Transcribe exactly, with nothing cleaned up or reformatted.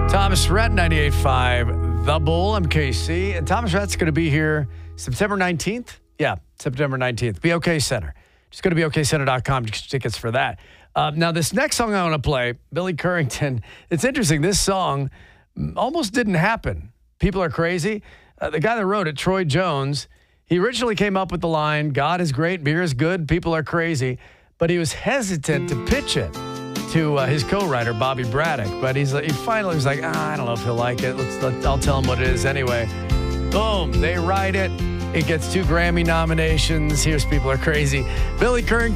Thomas Rhett, ninety-eight point five, The Bull, M K C. And Thomas Rhett's going to be here September nineteenth. Yeah, September nineteenth. Be OK Center. Just go to be ok center dot com to get tickets for that. Uh, now, this next song I want to play, Billy Currington, it's interesting. This song almost didn't happen. People are crazy. Uh, the guy that wrote it, Troy Jones, he originally came up with the line, God is great, beer is good, people are crazy. But he was hesitant to pitch it to uh, his co-writer, Bobby Braddock. But he's he finally was like, ah, I don't know if he'll like it. Let's, let, I'll tell him what it is anyway. Boom, they write it. It gets two Grammy nominations. Here's People Are Crazy. Billy Currington.